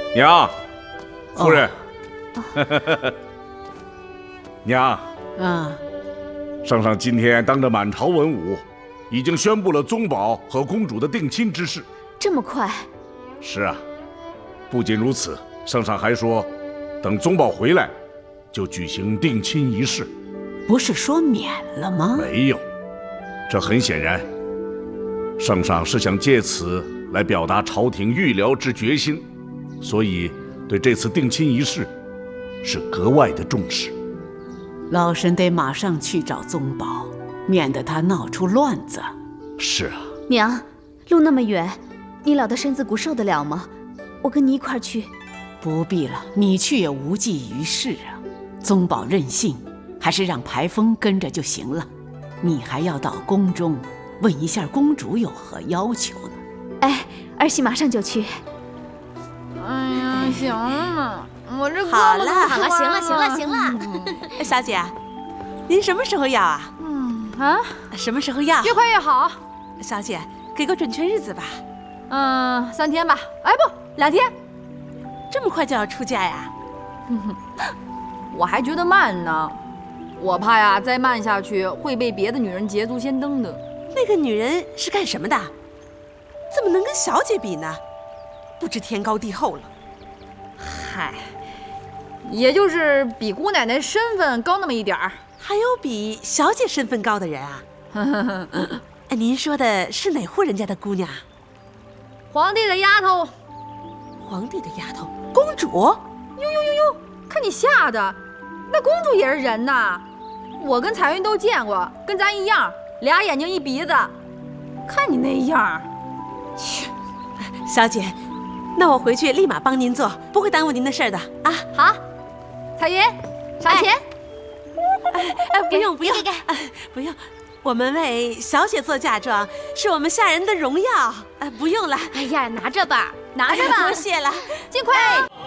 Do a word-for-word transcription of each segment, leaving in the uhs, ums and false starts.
娘，夫人， 哦、 娘， 嗯， 圣上今天当着满朝文武，已经宣布了宗保和公主的定亲之事。 这么快？ 是啊，不仅如此，圣上还说，等宗保回来，就举行定亲仪式。 不是说免了吗？ 没有，这很显然，圣上是想借此来表达朝廷预疗之决心，所以对这次定亲仪式是格外的重视。 老身得马上去找宗保，免得他闹出乱子。 是啊， 娘，路那么远，你老的身子骨受得了吗？我跟你一块儿去。 不必了，你去也无济于事啊。宗保任性，还是让排风跟着就行了。你还要到宫中问一下公主有何要求呢。 哎，儿媳马上就去。 哎呀，行了，我这好了好了，行了行了行了。 嗯、小姐，您什么时候要啊？ 嗯啊， 什么时候要？ 越快越好。 小姐，给个准确日子吧。 嗯，三天吧。哎不，两天。 这么快就要出嫁呀？ 我还觉得慢呢，我怕呀，再慢下去会被别的女人捷足先登的。 那个女人是干什么的？怎么能跟小姐比呢？不知天高地厚了。 嗨，也就是比姑奶奶身份高那么一点儿。 还有比小姐身份高的人啊？哎，您说的是哪户人家的姑娘？ 皇帝的丫头。 皇帝的丫头，公主？ 呦呦呦呦，看你吓的，那公主也是人呐。我跟彩云都见过，跟咱一样，俩眼睛一鼻子。看你那样， 去，小姐，那我回去立马帮您做，不会耽误您的事儿的啊。 好，彩云，上前。 哎哎，不用不用， 给给给， 哎，不用。我们为小姐做嫁妆，是我们下人的荣耀。哎，不用了。 哎呀，拿着吧，拿着吧。 哎、多谢了， 尽快。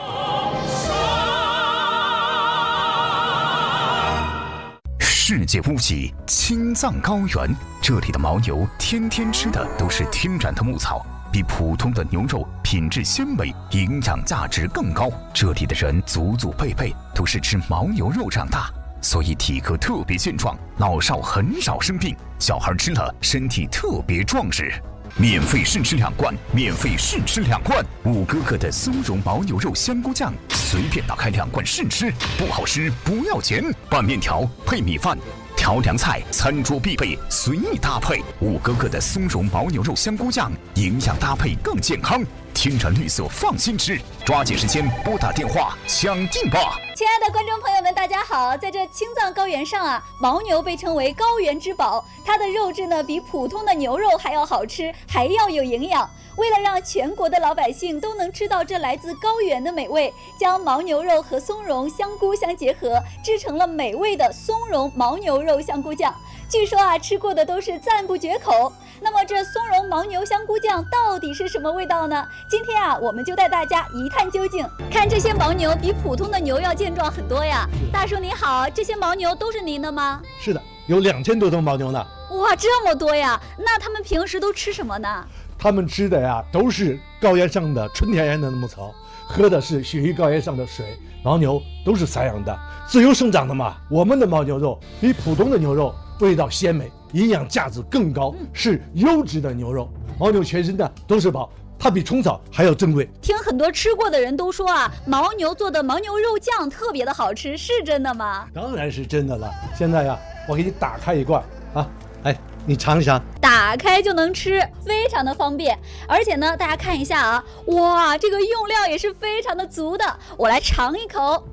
世界屋脊青藏高原，这里的牦牛天天吃的都是天然的牧草，比普通的牛肉品质鲜美，营养价值更高。这里的人祖祖辈辈都是吃牦牛肉长大，所以体格特别健壮，老少很少生病，小孩吃了身体特别壮实。免费试吃两罐，免费试吃两罐。五哥哥的松茸牦牛肉香菇酱，随便打开两罐试吃，不好吃不要钱。拌面条配米饭，调凉菜餐桌必备，随意搭配。五哥哥的松茸牦牛肉香菇酱，营养搭配更健康，天然绿色放心吃。抓紧时间拨打电话抢订吧！ 亲爱的观众朋友们，大家好！在这青藏高原上啊，牦牛被称为高原之宝，它的肉质呢比普通的牛肉还要好吃，还要有营养。为了让全国的老百姓都能吃到这来自高原的美味，将牦牛肉和松茸、香菇相结合，制成了美味的松茸牦牛肉香菇酱。据说啊，吃过的都是赞不绝口。那么这松茸牦牛香菇酱到底是什么味道呢？今天啊，我们就带大家一探究竟。看这些牦牛比普通的牛要健壮很多呀。大叔你好，这些牦牛都是您的吗？ 是的，有两千多头牦牛呢。 哇，这么多呀！那他们平时都吃什么呢？ 他们吃的呀，都是高原上的纯天然的牧草，喝的是雪域高原上的水。牦牛都是散养的，自由生长的嘛。我们的牦牛肉比普通的牛肉味道鲜美，营养价值更高，是优质的牛肉。牦牛全身的都是宝，它比虫草还要珍贵。 听很多吃过的人都说啊，牦牛做的牦牛肉酱特别的好吃，是真的吗？ 当然是真的了。现在呀，我给你打开一罐啊，哎，你尝一尝。 打开就能吃，非常的方便。而且呢，大家看一下啊，哇，这个用料也是非常的足的。我来尝一口。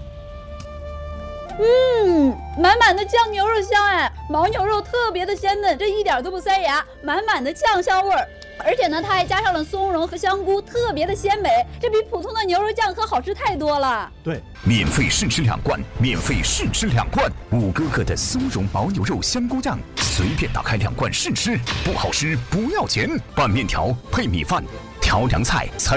嗯，满满的酱牛肉香哎，牦牛肉特别的鲜嫩，这一点都不塞牙，满满的酱香味儿。而且呢，它还加上了松茸和香菇，特别的鲜美，这比普通的牛肉酱可好吃太多了。 对， 免费试吃两罐，免费试吃两罐。五哥哥的松茸牦牛肉香菇酱，随便打开两罐试吃，不好吃不要钱。拌面条配米饭，调凉菜餐